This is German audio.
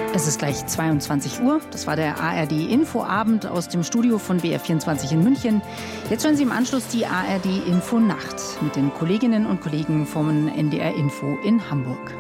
Es ist gleich 22 Uhr. Das war der ARD-Infoabend aus dem Studio von BR24 in München. Jetzt hören Sie im Anschluss die ARD-Info-Nacht mit den Kolleginnen und Kollegen vom NDR Info in Hamburg.